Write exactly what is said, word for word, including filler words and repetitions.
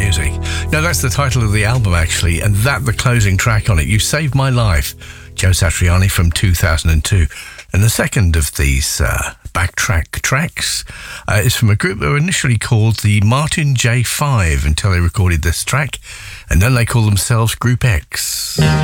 music. No, that's the title of the album, actually, and that the closing track on it, You Saved My Life, Joe Satriani from two thousand two. And the second of these uh, backtrack tracks uh, is from a group that were initially called the Martin J five until they recorded this track, and then they called themselves Group X.